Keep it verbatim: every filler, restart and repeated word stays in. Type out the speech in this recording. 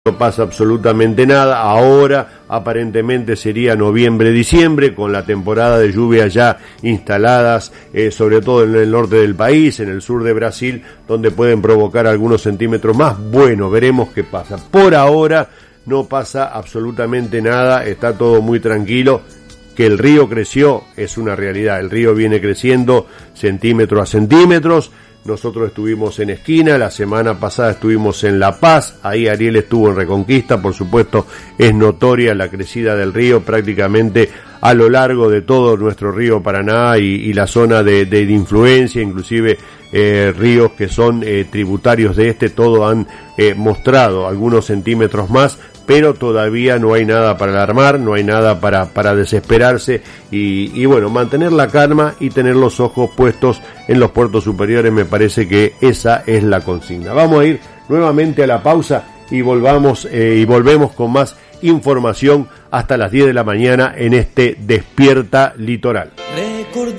No pasa absolutamente nada. Ahora aparentemente sería noviembre-diciembre, con la temporada de lluvias ya instaladas, eh, sobre todo en el norte del país, en el sur de Brasil, donde pueden provocar algunos centímetros más. Bueno, veremos qué pasa. Por ahora no pasa absolutamente nada, está todo muy tranquilo. Que el río creció es una realidad, el río viene creciendo centímetro a centímetros. Nosotros estuvimos en Esquina, la semana pasada estuvimos en La Paz, ahí Ariel estuvo en Reconquista, por supuesto es notoria la crecida del río prácticamente a lo largo de todo nuestro río Paraná y, y la zona de, de influencia, inclusive eh, ríos que son eh, tributarios de este, todo han eh, mostrado algunos centímetros más, pero todavía no hay nada para alarmar, no hay nada para, para desesperarse y, y bueno, mantener la calma y tener los ojos puestos en los puertos superiores, me parece que esa es la consigna. Vamos a ir nuevamente a la pausa y volvamos eh, y volvemos con más información hasta las diez de la mañana en este Despierta Litoral.